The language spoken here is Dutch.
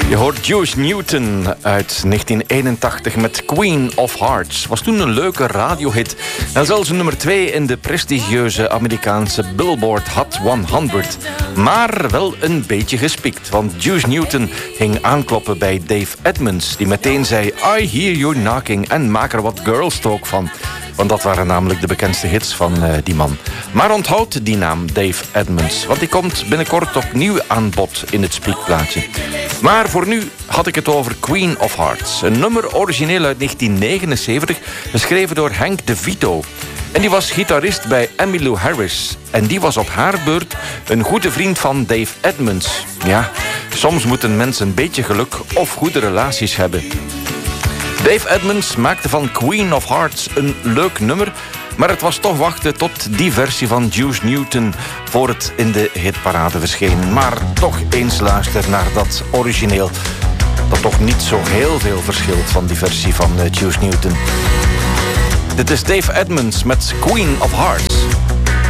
Je hoort Juice Newton uit 1981 met Queen of Hearts. Was toen een leuke radiohit. En zelfs een nummer 2 in de prestigieuze Amerikaanse Billboard Hot 100. Maar wel een beetje gespikt, want Juice Newton ging aankloppen bij Dave Edmunds, die meteen zei: I hear you knocking, en maak er wat girls talk van. Want dat waren namelijk de bekendste hits van die man. Maar onthoud die naam Dave Edmunds, want die komt binnenkort opnieuw aan bod in het spiekplaatje. Maar voor nu had ik het over Queen of Hearts. Een nummer origineel uit 1979, geschreven door Hank DeVito. En die was gitarist bij Emmylou Harris. En die was op haar beurt een goede vriend van Dave Edmunds. Ja, soms moeten mensen een beetje geluk of goede relaties hebben. Dave Edmunds maakte van Queen of Hearts een leuk nummer, maar het was toch wachten tot die versie van Juice Newton voor het in de hitparade verscheen. Maar toch eens luisteren naar dat origineel, dat toch niet zo heel veel verschilt van die versie van Juice Newton. Dit is Dave Edmunds met Queen of Hearts.